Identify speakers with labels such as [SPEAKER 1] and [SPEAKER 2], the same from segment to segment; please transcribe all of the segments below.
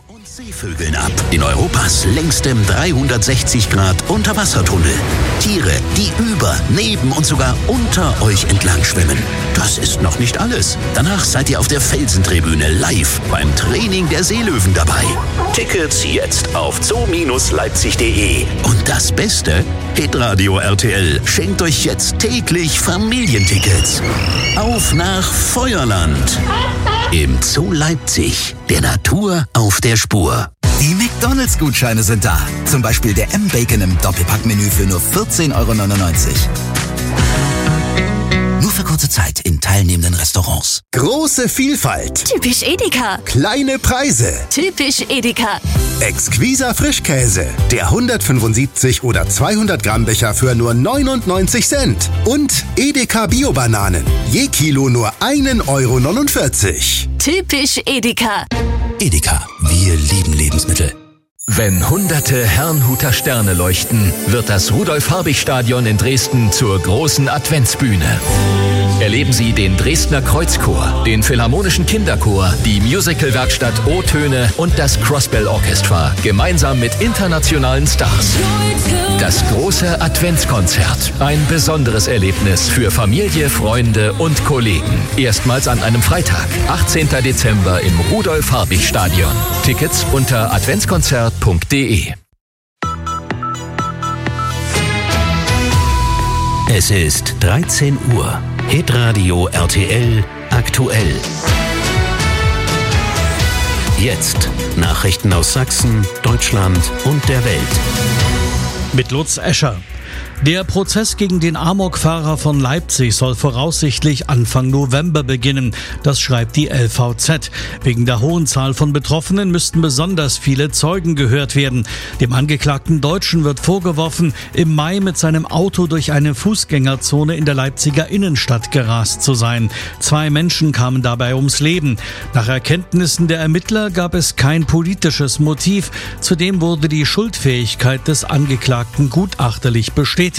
[SPEAKER 1] und Seevögeln ab in Europas längstem 360-Grad-Unterwassertunnel. Tiere, die über, neben und sogar unter euch entlang schwimmen. Das ist noch nicht alles. Danach seid ihr auf der Felsentribüne live beim Training der Seelöwen dabei. Tickets jetzt auf zoo-leipzig.de. Und das Beste? Hitradio RTL schenkt euch jetzt täglich Familientickets. Auf nach Feuerland. Im Zoo Leipzig. Der Natur auf der Spur.
[SPEAKER 2] Die McDonalds-Gutscheine sind da. Zum Beispiel der M-Bacon im Doppelpackmenü für nur 14,99 €. Nur für kurze Zeit in teilnehmenden Restaurants.
[SPEAKER 3] Große Vielfalt.
[SPEAKER 4] Typisch Edeka.
[SPEAKER 3] Kleine Preise.
[SPEAKER 4] Typisch Edeka.
[SPEAKER 3] Exquiser Frischkäse. Der 175 oder 200 Gramm Becher für nur 99 Cent. Und Edeka Bio-Bananen. Je Kilo nur 1,49 €.
[SPEAKER 4] Typisch Edeka.
[SPEAKER 2] Edeka, wir lieben Lebensmittel.
[SPEAKER 5] Wenn hunderte Herrnhuter Sterne leuchten, wird das Rudolf-Habich-Stadion in Dresden zur großen Adventsbühne. Erleben Sie den Dresdner Kreuzchor, den Philharmonischen Kinderchor, die Musicalwerkstatt O-Töne und das Crossbell Orchestra gemeinsam mit internationalen Stars. Das große Adventskonzert. Ein besonderes Erlebnis für Familie, Freunde und Kollegen. Erstmals an einem Freitag, 18. Dezember im Rudolf-Habich-Stadion. Tickets unter adventskonzert.de.
[SPEAKER 1] Es ist 13 Uhr. Hitradio RTL aktuell. Jetzt Nachrichten aus Sachsen, Deutschland und der Welt.
[SPEAKER 6] Mit Lutz Escher. Der Prozess gegen den Amokfahrer von Leipzig soll voraussichtlich Anfang November beginnen. Das schreibt die LVZ. Wegen der hohen Zahl von Betroffenen müssten besonders viele Zeugen gehört werden. Dem angeklagten Deutschen wird vorgeworfen, im Mai mit seinem Auto durch eine Fußgängerzone in der Leipziger Innenstadt gerast zu sein. 2 Menschen kamen dabei ums Leben. Nach Erkenntnissen der Ermittler gab es kein politisches Motiv. Zudem wurde die Schuldfähigkeit des Angeklagten gutachterlich bestätigt.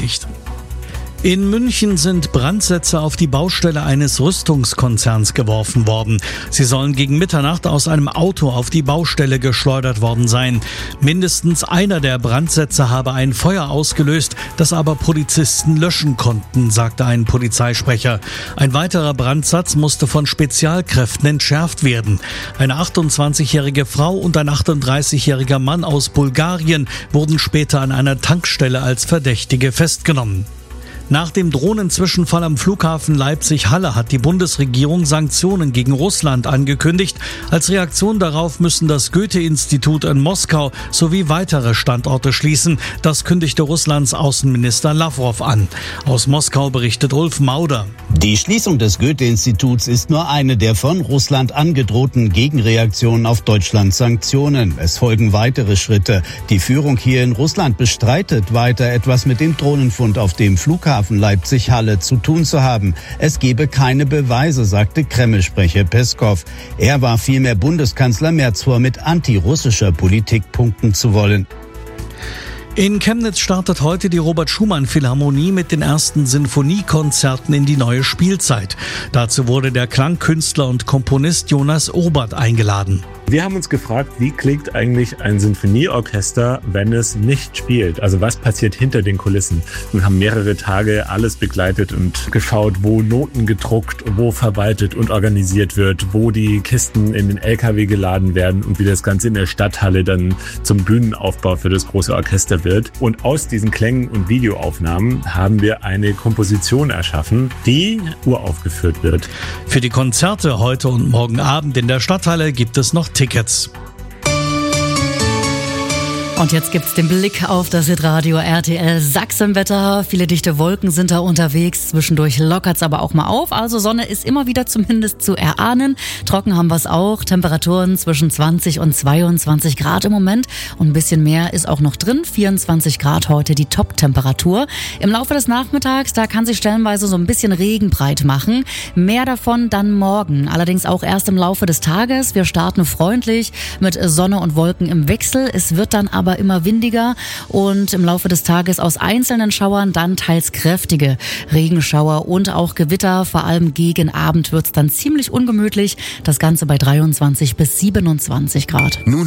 [SPEAKER 6] In München sind Brandsätze auf die Baustelle eines Rüstungskonzerns geworfen worden. Sie sollen gegen Mitternacht aus einem Auto auf die Baustelle geschleudert worden sein. Mindestens einer der Brandsätze habe ein Feuer ausgelöst, das aber Polizisten löschen konnten, sagte ein Polizeisprecher. Ein weiterer Brandsatz musste von Spezialkräften entschärft werden. Eine 28-jährige Frau und ein 38-jähriger Mann aus Bulgarien wurden später an einer Tankstelle als Verdächtige festgenommen. Nach dem Drohnenzwischenfall am Flughafen Leipzig-Halle hat die Bundesregierung Sanktionen gegen Russland angekündigt. Als Reaktion darauf müssen das Goethe-Institut in Moskau sowie weitere Standorte schließen. Das kündigte Russlands Außenminister Lavrov an. Aus Moskau berichtet Ulf Mauder.
[SPEAKER 7] Die Schließung des Goethe-Instituts ist nur eine der von Russland angedrohten Gegenreaktionen auf Deutschlands Sanktionen. Es folgen weitere Schritte. Die Führung hier in Russland bestreitet weiter, etwas mit dem Drohnenfund auf dem Flughafen Leipzig-Halle zu tun zu haben. Es gebe keine Beweise, sagte Kreml-Sprecher Peskov. Er warf vielmehr Bundeskanzler Merz vor, mit antirussischer Politik punkten zu wollen.
[SPEAKER 6] In Chemnitz startet heute die Robert-Schumann-Philharmonie mit den ersten Sinfoniekonzerten in die neue Spielzeit. Dazu wurde der Klangkünstler und Komponist Jonas Urbert eingeladen.
[SPEAKER 8] Wir haben uns gefragt, wie klingt eigentlich ein Sinfonieorchester, wenn es nicht spielt? Also was passiert hinter den Kulissen? Wir haben mehrere Tage alles begleitet und geschaut, wo Noten gedruckt, wo verwaltet und organisiert wird, wo die Kisten in den LKW geladen werden und wie das Ganze in der Stadthalle dann zum Bühnenaufbau für das große Orchester wird. Und aus diesen Klängen und Videoaufnahmen haben wir eine Komposition erschaffen, die uraufgeführt wird.
[SPEAKER 6] Für die Konzerte heute und morgen Abend in der Stadthalle gibt es noch Tickets.
[SPEAKER 9] Und jetzt gibt's den Blick auf das Hitradio RTL Sachsenwetter. Viele dichte Wolken sind da unterwegs. Zwischendurch lockert's aber auch mal auf. Also Sonne ist immer wieder zumindest zu erahnen. Trocken haben wir's auch. Temperaturen zwischen 20 und 22 Grad im Moment. Und ein bisschen mehr ist auch noch drin. 24 Grad heute die Top-Temperatur. Im Laufe des Nachmittags, da kann sich stellenweise so ein bisschen Regen breit machen. Mehr davon dann morgen. Allerdings auch erst im Laufe des Tages. Wir starten freundlich mit Sonne und Wolken im Wechsel. Es wird dann aber immer windiger und im Laufe des Tages aus einzelnen Schauern dann teils kräftige Regenschauer und auch Gewitter. Vor allem gegen Abend wird's dann ziemlich ungemütlich. Das Ganze bei 23 bis 27 Grad.